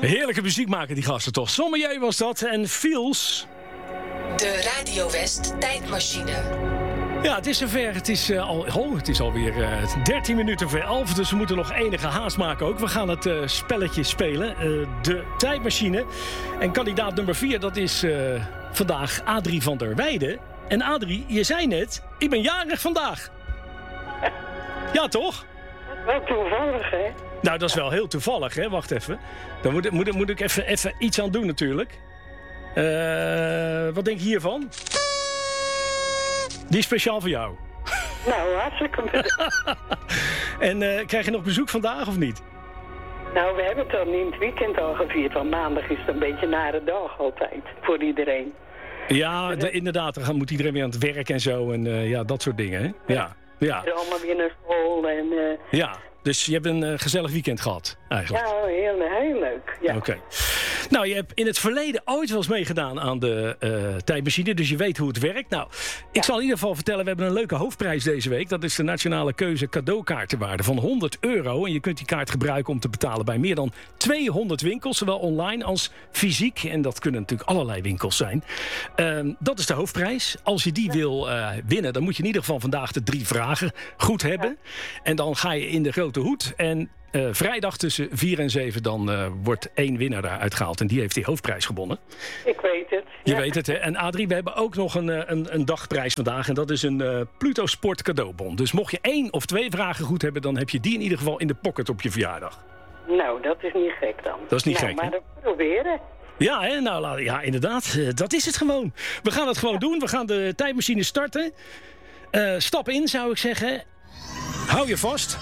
Heerlijke muziek maken die gasten toch. Sommier was dat en Feels. De Radio West tijdmachine. Ja, het is zover. Het is alweer 13 minuten voor 11. Dus we moeten nog enige haast maken ook. We gaan het spelletje spelen. De tijdmachine. En kandidaat nummer 4, dat is vandaag Adrie van der Weijden. En Adrie, je zei net, ik ben jarig vandaag. Ja, toch? Wel toevallig, hè? Nou, dat is wel heel toevallig, hè? Wacht even. Dan moet ik even iets aan doen natuurlijk. Wat denk je hiervan? Die is speciaal voor jou. Nou, hartstikke bedankt. En krijg je nog bezoek vandaag of niet? Nou, we hebben het dan in het weekend al gevierd. Want maandag is het een beetje een nare dag altijd. Voor iedereen. Ja, inderdaad. Dan moet iedereen weer aan het werk en zo. En ja, dat soort dingen, hè? Ja. Er allemaal weer naar school en... Ja, dus je hebt een gezellig weekend gehad, eigenlijk. Ja, heel leuk. Ja. Oké. Nou, je hebt in het verleden ooit wel eens meegedaan aan de tijdmachine, dus je weet hoe het werkt. Nou, ik zal in ieder geval vertellen, we hebben een leuke hoofdprijs deze week. Dat is de Nationale Keuze cadeaukaartenwaarde van €100. En je kunt die kaart gebruiken om te betalen bij meer dan 200 winkels, zowel online als fysiek. En dat kunnen natuurlijk allerlei winkels zijn. Dat is de hoofdprijs. Als je die wil winnen, dan moet je in ieder geval vandaag de 3 vragen goed hebben. Ja. En dan ga je in de grote hoed en... vrijdag tussen 4 en 7 dan wordt 1 winnaar daaruit gehaald. En die heeft die hoofdprijs gewonnen. Ik weet het. Je weet het, hè? En Adrie, we hebben ook nog een dagprijs vandaag. En dat is een Pluto Sport cadeaubon. Dus mocht je 1 of 2 vragen goed hebben... dan heb je die in ieder geval in de pocket op je verjaardag. Nou, dat is niet gek dan. Dat is niet gek, maar hè? dat proberen. Ja, hè? Nou, ja, inderdaad. Dat is het gewoon. We gaan het gewoon doen. We gaan de tijdmachine starten. Stap in, zou ik zeggen. Hou je vast.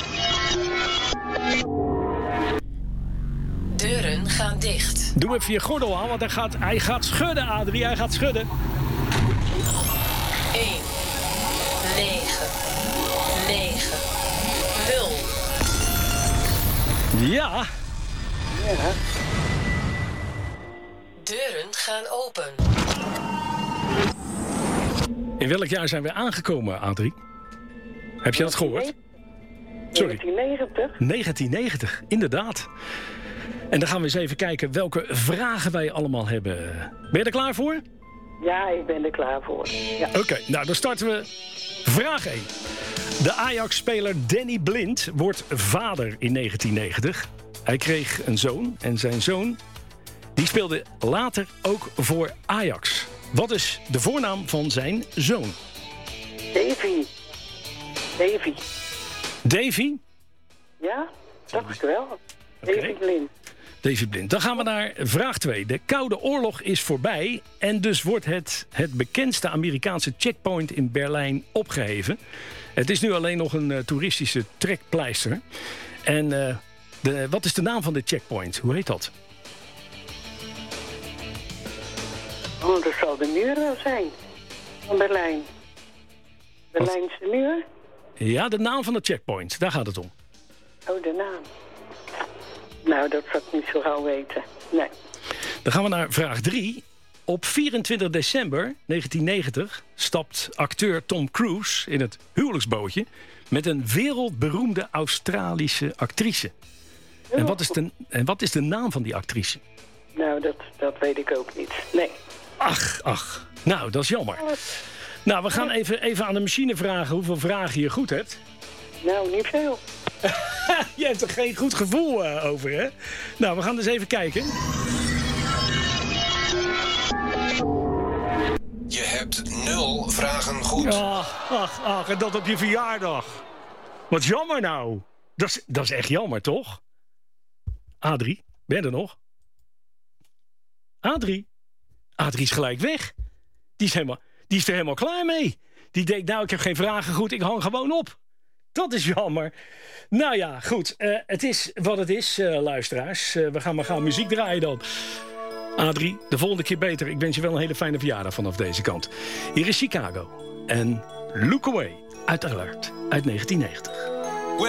Deuren gaan dicht. Doe even je gordel aan, want hij gaat schudden, Adrie. Hij gaat schudden. 1, 9, 9, 0. Ja. Ja. Deuren gaan open. In welk jaar zijn we aangekomen, Adrie? Heb je dat gehoord? Sorry. 1990. 1990, inderdaad. En dan gaan we eens even kijken welke vragen wij allemaal hebben. Ben je er klaar voor? Ja, ik ben er klaar voor. Ja. Oké, nou dan starten we. Vraag 1. De Ajax-speler Danny Blind wordt vader in 1990. Hij kreeg een zoon en zijn zoon die speelde later ook voor Ajax. Wat is de voornaam van zijn zoon? Davy. Davy? Ja, dacht ik wel. Okay. Davy Blind. Davy Blind. Dan gaan we naar vraag 2. De Koude Oorlog is voorbij en dus wordt het bekendste Amerikaanse checkpoint in Berlijn opgeheven. Het is nu alleen nog een toeristische trekpleister. En wat is de naam van dit checkpoint? Hoe heet dat? Oh, dat zal de muur wel zijn. Van Berlijn. Berlijnse muur? Ja, de naam van de checkpoint. Daar gaat het om. Oh, de naam. Nou, dat zou ik niet zo gauw weten. Nee. Dan gaan we naar vraag 3. Op 24 december 1990 stapt acteur Tom Cruise in het huwelijksbootje met een wereldberoemde Australische actrice. En wat is de naam van die actrice? Nou, dat weet ik ook niet. Nee. Ach. Nou, dat is jammer. Nou, we gaan even aan de machine vragen hoeveel vragen je goed hebt. Nou, niet veel. Je hebt er geen goed gevoel over, hè? Nou, we gaan dus even kijken. Je hebt 0 vragen goed. Ach, en dat op je verjaardag. Wat jammer nou. Dat is echt jammer, toch? Adrie, ben je er nog? Adrie is gelijk weg. Die is er helemaal klaar mee. Die denkt, nou, ik heb geen vragen goed, ik hang gewoon op. Dat is jammer. Nou ja, goed. Het is wat het is, luisteraars. We gaan maar muziek draaien dan. Adrie, de volgende keer beter. Ik wens je wel een hele fijne verjaardag vanaf deze kant. Hier is Chicago. En Look Away, uit 1990.